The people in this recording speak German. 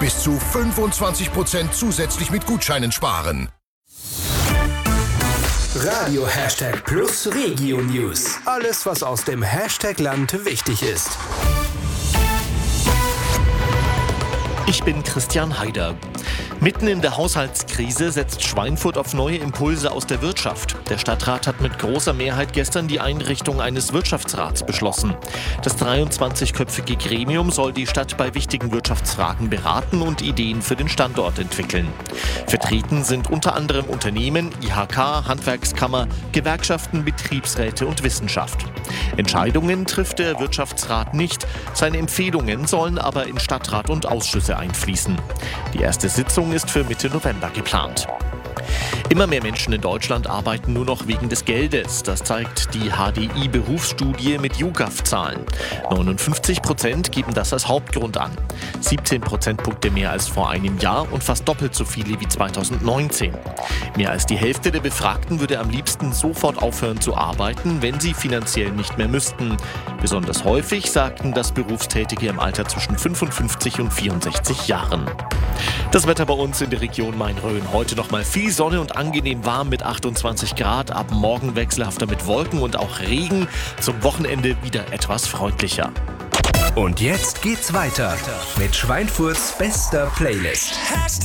bis zu 25% zusätzlich mit Gutscheinen sparen. Radio #Plus Regio News. Alles, was aus dem Hashtag-Land wichtig ist. Ich bin Christian Haider. Mitten in der Haushaltskrise setzt Schweinfurt auf neue Impulse aus der Wirtschaft. Der Stadtrat hat mit großer Mehrheit gestern die Einrichtung eines Wirtschaftsrats beschlossen. Das 23-köpfige Gremium soll die Stadt bei wichtigen Wirtschaftsfragen beraten und Ideen für den Standort entwickeln. Vertreten sind unter anderem Unternehmen, IHK, Handwerkskammer, Gewerkschaften, Betriebsräte und Wissenschaft. Entscheidungen trifft der Wirtschaftsrat nicht. Seine Empfehlungen sollen aber in Stadtrat und Ausschüsse einfließen. Die erste Sitzung ist für Mitte November geplant. Immer mehr Menschen in Deutschland arbeiten nur noch wegen des Geldes. Das zeigt die HDI-Berufsstudie mit YouGov-Zahlen. 59% geben das als Hauptgrund an. 17 Prozentpunkte mehr als vor einem Jahr und fast doppelt so viele wie 2019. Mehr als die Hälfte der Befragten würde am liebsten sofort aufhören zu arbeiten, wenn sie finanziell nicht mehr müssten. Besonders häufig sagten das Berufstätige im Alter zwischen 55 und 64 Jahren. Das Wetter bei uns in der Region Main-Rhön. Heute noch mal viel Sonne und angenehm warm mit 28 Grad. Ab morgen wechselhafter mit Wolken und auch Regen. Zum Wochenende wieder etwas freundlicher. Und jetzt geht's weiter mit Schweinfurts bester Playlist.